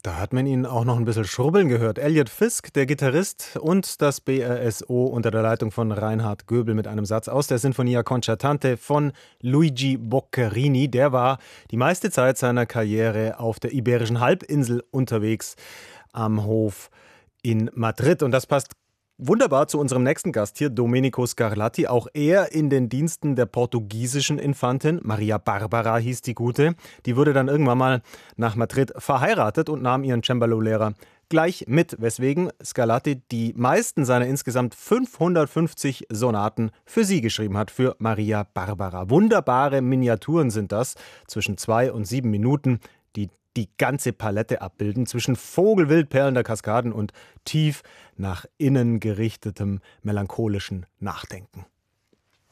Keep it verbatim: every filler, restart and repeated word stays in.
Da hat man ihn auch noch ein bisschen schrubbeln gehört. Elliot Fisk, der Gitarrist, und das B R S O unter der Leitung von Reinhard Göbel mit einem Satz aus der Sinfonia Concertante von Luigi Boccherini. Der war die meiste Zeit seiner Karriere auf der Iberischen Halbinsel unterwegs am Hof in Madrid. Und das passt wunderbar zu unserem nächsten Gast hier, Domenico Scarlatti. Auch er in den Diensten der portugiesischen Infantin. Maria Barbara hieß die Gute. Die wurde dann irgendwann mal nach Madrid verheiratet und nahm ihren Cembalo-Lehrer gleich mit, weswegen Scarlatti die meisten seiner insgesamt fünfhundertfünfzig Sonaten für sie geschrieben hat, für Maria Barbara. Wunderbare Miniaturen sind das, zwischen zwei und sieben Minuten, die die ganze Palette abbilden, zwischen Vogelwild perlender Kaskaden und tief nach innen gerichtetem melancholischen Nachdenken.